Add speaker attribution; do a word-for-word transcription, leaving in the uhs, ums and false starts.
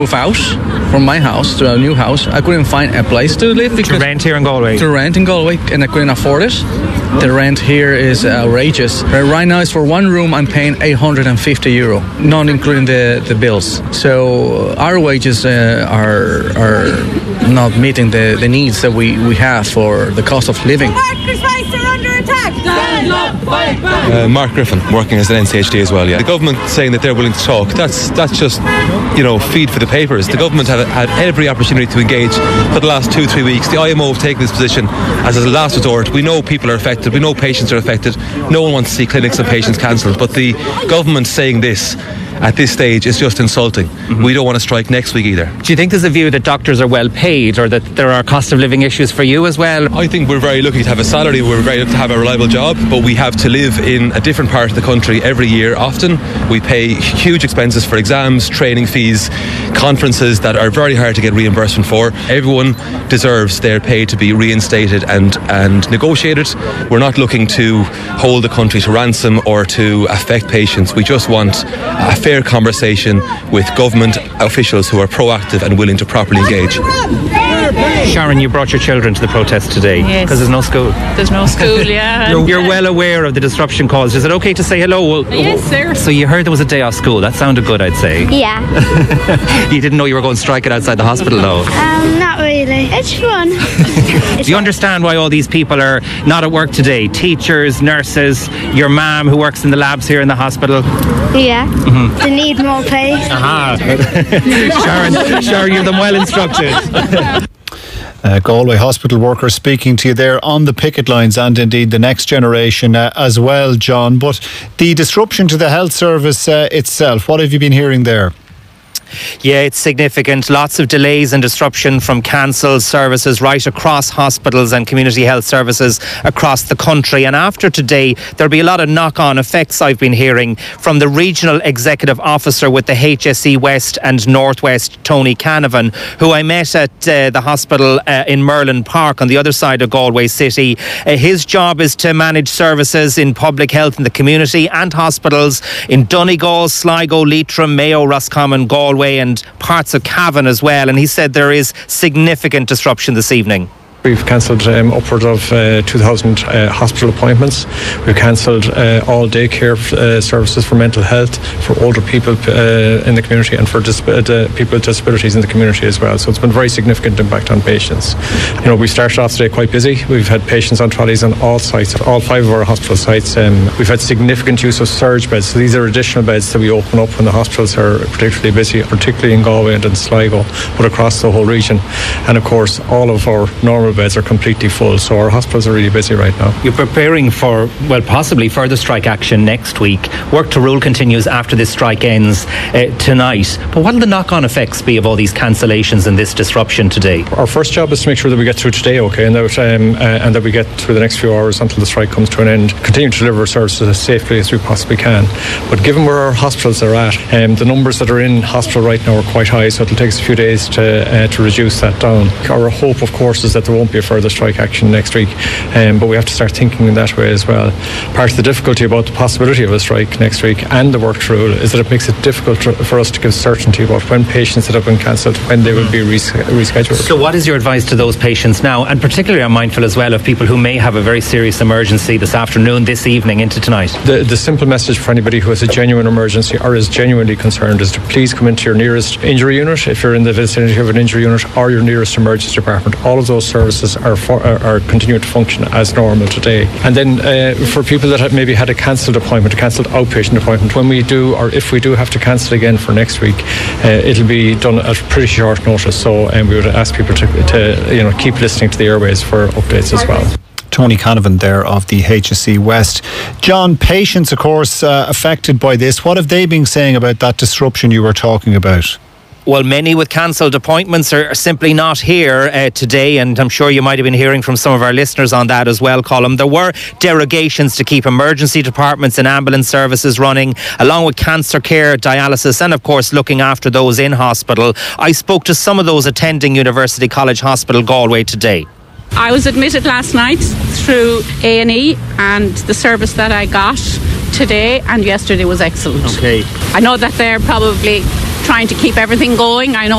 Speaker 1: Move out from my house to a new house. I couldn't find a place to live.
Speaker 2: To rent here in Galway?
Speaker 1: To rent in Galway, and I couldn't afford it. The rent here is outrageous. Right now, it's for one room, I'm paying eight hundred fifty euro, not including the, the bills. So our wages uh, are are not meeting the, the needs that we, we have for the cost of living.
Speaker 3: Workers' rights are under attack. Stand up, fight back.
Speaker 4: Uh, Mark Griffin, working as an N C H D as well, yeah. The government saying that they're willing to talk, that's that's just, you know, feed for the papers. The government have had every opportunity to engage for the last two, three weeks. The I M O have taken this position as a last resort. We know people are affected, we know patients are affected. No one wants to see clinics and patients cancelled, but the government saying this at this stage is just insulting. Mm-hmm. We don't want to strike next week either.
Speaker 2: Do you think there's a view that doctors are well paid, or that there are cost of living issues for you as well?
Speaker 4: I think we're very lucky to have a salary, we're very lucky to have a reliable job, but we have to live in a different part of the country every year often. We pay huge expenses for exams, training fees, conferences that are very hard to get reimbursement for. Everyone deserves their pay to be reinstated and, and negotiated. We're not looking to hold the country to ransom or to affect patients. We just want a fair conversation with government officials who are proactive and willing to properly engage.
Speaker 2: Sharon, you brought your children to the protest today.
Speaker 5: Yes.
Speaker 2: Because there's no school.
Speaker 5: There's no school, yeah.
Speaker 2: You're, you're well aware of the disruption caused. Is it okay to say hello? Well,
Speaker 5: yes, sir.
Speaker 2: So you heard there was a day off school. That sounded good, I'd say.
Speaker 6: Yeah.
Speaker 2: You didn't know you were going to strike it outside the hospital, though?
Speaker 6: Um, not really. It's fun.
Speaker 2: Do you understand why all these people are not at work today? Teachers, nurses, your mum who works in the labs here in the hospital?
Speaker 6: Yeah. Mm-hmm. They need more pay.
Speaker 2: Aha. Sharon, Sharon, you're them well instructed.
Speaker 7: Uh, Galway hospital workers speaking to you there on the picket lines, and indeed the next generation uh, as well, John. But the disruption to the health service uh, itself, what have you been hearing there?
Speaker 2: Yeah, it's significant. Lots of delays and disruption from cancelled services right across hospitals and community health services across the country. And after today, there'll be a lot of knock-on effects I've been hearing from the regional executive officer with the H S E West and Northwest, Tony Canavan, who I met at uh, the hospital uh, in Merlin Park on the other side of Galway City. Uh, his job is to manage services in public health in the community and hospitals in Donegal, Sligo, Leitrim, Mayo, Roscommon, Galway and parts of Cavan as well, and he said there is significant disruption this evening.
Speaker 8: We've cancelled um, upward of uh, two thousand uh, hospital appointments. We've cancelled uh, all daycare uh, services for mental health, for older people uh, in the community, and for dis- uh, people with disabilities in the community as well. So it's been a very significant impact on patients. You know, we started off today quite busy. We've had patients on trolleys on all sites, at all five of our hospital sites. Um, we've had significant use of surge beds. So these are additional beds that we open up when the hospitals are particularly busy, particularly in Galway and in Sligo, but across the whole region. And of course, all of our normal beds are completely full, so our hospitals are really busy right now.
Speaker 2: You're preparing for, well, possibly further strike action next week. Work to rule continues after this strike ends uh, tonight. But what will the knock-on effects be of all these cancellations and this disruption today?
Speaker 8: Our first job is to make sure that we get through today, okay, and that, um, uh, and that we get through the next few hours until the strike comes to an end. Continue to deliver services as safely as we possibly can. But given where our hospitals are at, um, the numbers that are in hospital right now are quite high, so it'll take us a few days to uh, to reduce that down. Our hope, of course, is that there won't be a further strike action next week, um, but we have to start thinking in that way as well. Part of the difficulty about the possibility of a strike next week and the work rule is that it makes it difficult for us to give certainty about when patients that have been cancelled, when they will be res- rescheduled.
Speaker 2: So what is your advice to those patients now? And particularly I'm mindful as well of people who may have a very serious emergency this afternoon, this evening into tonight.
Speaker 8: The, the simple message for anybody who has a genuine emergency or is genuinely concerned is to please come into your nearest injury unit if you're in the vicinity of an injury unit, or your nearest emergency department. All of those services are for, are, are continuing to function as normal today. And then uh, for people that have maybe had a cancelled appointment, a cancelled outpatient appointment, when we do, or if we do have to cancel again for next week, uh, it'll be done at pretty short notice. So um, we would ask people to, to you know keep listening to the airways for updates as well.
Speaker 7: Tony Canavan there of the H S E West. John, patients, of course, uh, affected by this. What have they been saying about that disruption you were talking about?
Speaker 2: Well, many with cancelled appointments are simply not here uh, today, and I'm sure you might have been hearing from some of our listeners on that as well, Colm. There were derogations to keep emergency departments and ambulance services running, along with cancer care, dialysis, and of course looking after those in hospital. I spoke to some of those attending University College Hospital Galway today.
Speaker 5: I was admitted last night through A and E, and the service that I got today and yesterday was excellent.
Speaker 2: Okay.
Speaker 5: I know that they're probably trying to keep everything going. I know